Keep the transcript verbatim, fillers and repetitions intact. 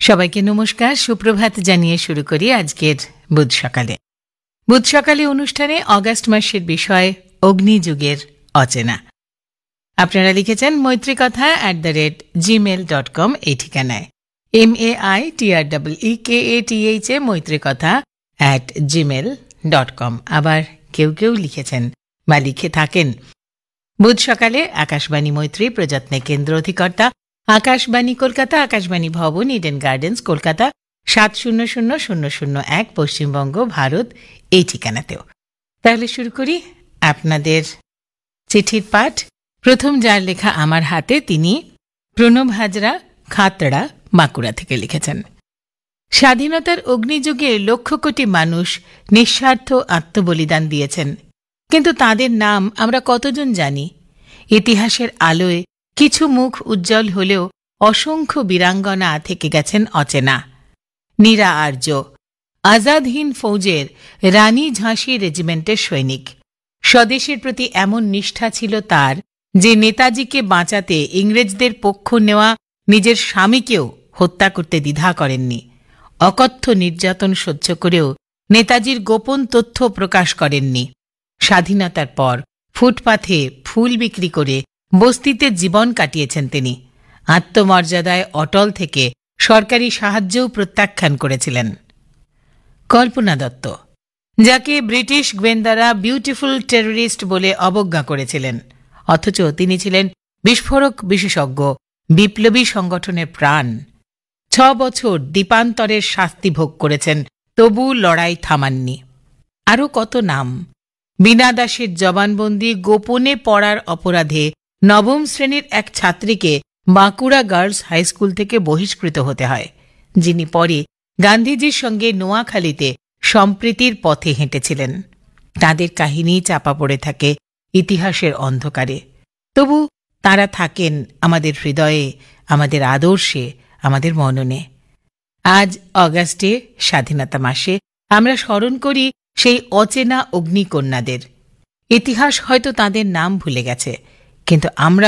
সবাইকে নমস্কার, সুপ্রভাত জানিয়ে শুরু করি আজকের বুধ সকালে। বুধ সকালে অনুষ্ঠানে অগাস্ট মাসের বিষয় অগ্নিযুগের অচেনা। আপনারা লিখেছেন মৈত্রী কথা at the rate Gmail dot com এই ঠিকানায়। M A I T R double E K A T H A মৈত্রী কথা অ্যাট জিমেল ডট কম। আবার কেউ কেউ লিখেছেন বা লিখে থাকেন বুধ সকালে আকাশবাণী মৈত্রী প্রযত্নে কেন্দ্র অধিকর্তা আকাশবাণী কলকাতা, আকাশবাণী ভবন, ইডেন গার্ডেন্স, কলকাতা সাত শূন্য শূন্য শূন্য শূন্য এক, পশ্চিমবঙ্গ, ভারত এই ঠিকানাতেও। তাহলে শুরু করি আপনাদের চিঠির পাঠ। প্রথম যার লেখা আমার হাতে, তিনি প্রণব হাজরা, খাতড়া, বাঁকুড়া থেকে লিখেছেন। স্বাধীনতার অগ্নিযুগে লক্ষ কোটি মানুষ নিঃস্বার্থ আত্মবলিদান দিয়েছেন, কিন্তু তাদের নাম আমরা কতজন জানি? ইতিহাসের আলোয় কিছু মুখ উজ্জ্বল হলেও অসংখ্য বীরাঙ্গনা থেকে গেছেন অচেনা। নীরা আর্য আজাদ হিন্দ ফৌজের রানী ঝাঁসি রেজিমেন্টের সৈনিক। স্বদেশের প্রতি এমন নিষ্ঠা ছিল তার যে নেতাজিকে বাঁচাতে ইংরেজদের পক্ষ নেওয়া নিজের স্বামীকেও হত্যা করতে দ্বিধা করেননি। অকথ্য নির্যাতন সহ্য করেও নেতাজির গোপন তথ্য প্রকাশ করেননি। স্বাধীনতার পর ফুটপাথে ফুল বিক্রি করে বস্তিতে জীবন কাটিয়েছেন তিনি। আত্মমর্যাদায় অটল থেকে সরকারি সাহায্যও প্রত্যাখ্যান করেছিলেন। কল্পনা দত্ত, যাকে ব্রিটিশ গোয়েন্দারা বিউটিফুল টেররিস্ট বলে অবজ্ঞা করেছিলেন, অথচ তিনি ছিলেন বিস্ফোরক বিশেষজ্ঞ, বিপ্লবী সংগঠনের প্রাণ। ছ বছর দ্বীপান্তরের শাস্তি ভোগ করেছেন, তবু লড়াই থামাননি। আরও কত নাম। বীণা দাসের জবানবন্দি গোপনে পড়ার অপরাধে নবম শ্রেণীর এক ছাত্রীকে বাঁকুড়া গার্লস হাইস্কুল থেকে বহিষ্কৃত হতে হয়, যিনি পরে গান্ধীজির সঙ্গে নোয়াখালীতে সম্প্রীতির পথে হেঁটেছিলেন। তাদের কাহিনী চাপা পড়ে থাকে ইতিহাসের অন্ধকারে, তবু তারা থাকেন আমাদের হৃদয়ে, আমাদের আদর্শে, আমাদের মননে। আজ অগাস্টে স্বাধীনতা মাসে আমরা স্মরণ করি সেই অচেনা অগ্নিকন্যাদের। ইতিহাস হয়তো তাদের নাম ভুলে গেছে, কিন্তু আমরা